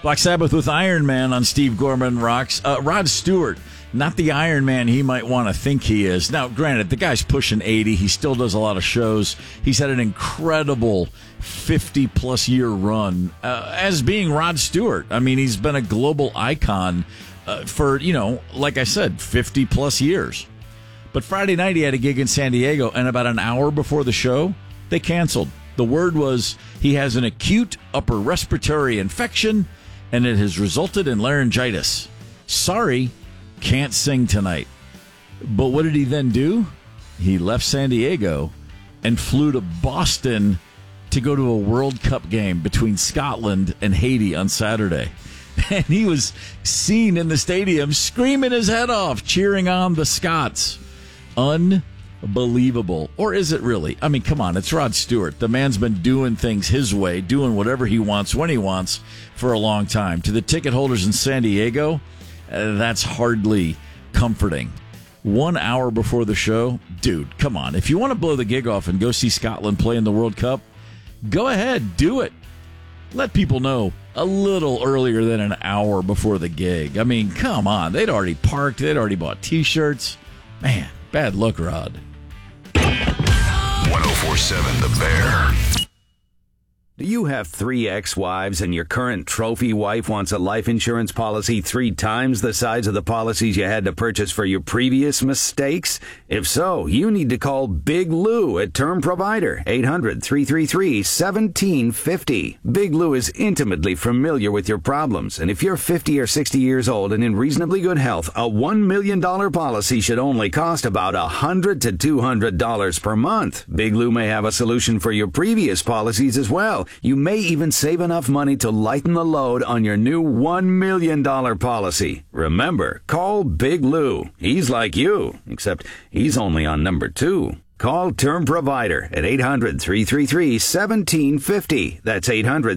Black Sabbath with Iron Man on Steve Gorman Rocks. Rod Stewart, not the Iron Man he might want to think he is. Now, granted, the guy's pushing 80. He still does a lot of shows. He's had an incredible 50-plus year run as being Rod Stewart. I mean, he's been a global icon for, like I said, 50-plus years. But Friday night he had a gig in San Diego, and about an hour before the show, they canceled. The word was he has an acute upper respiratory infection, and it has resulted in laryngitis. Sorry, can't sing tonight. But what did he then do? He left San Diego and flew to Boston to go to a World Cup game between Scotland and Haiti on Saturday. And he was seen in the stadium screaming his head off, cheering on the Scots. Unbelievable. Or is it really? I mean, come on, it's Rod Stewart. The man's been doing things his way, doing whatever he wants when he wants for a long time. To the ticket holders in San Diego, that's hardly comforting. 1 hour before the show, dude, come on. If you want to blow the gig off and go see Scotland play in the World Cup, go ahead, do it. Let people know a little earlier than an hour before the gig. I mean, come on. They'd already parked. They'd already bought T-shirts. Man, bad luck, Rod. 104.7 The Bear. Do you have 3 ex-wives and your current trophy wife wants a life insurance policy 3 times the size of the policies you had to purchase for your previous mistakes? If so, you need to call Big Lou at Term Provider, 800-333-1750. Big Lou is intimately familiar with your problems, and if you're 50 or 60 years old and in reasonably good health, a $1 million policy should only cost about $100 to $200 per month. Big Lou may have a solution for your previous policies as well. You may even save enough money to lighten the load on your new $1 million policy. Remember, call Big Lou. He's like you, except he's only on number 2. Call Term Provider at 800-333-1750. That's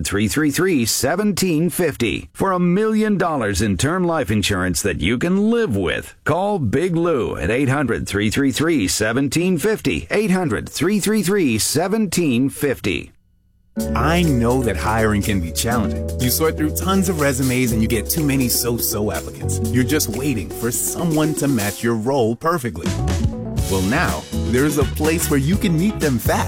800-333-1750 for $1 million in term life insurance that you can live with. Call Big Lou at 800-333-1750. 800-333-1750. I know that hiring can be challenging. You sort through tons of resumes and you get too many so-so applicants. You're just waiting for someone to match your role perfectly. Well, now, there's a place where you can meet them fast